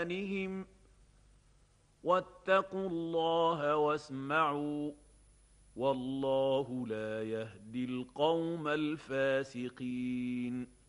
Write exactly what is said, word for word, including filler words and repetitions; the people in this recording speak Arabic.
بِإِيمَانِهِمْ وَاتَّقُوا اللَّهَ وَاسْمَعُوا وَاللَّهُ لَا يَهْدِي الْقَوْمَ الْفَاسِقِينَ.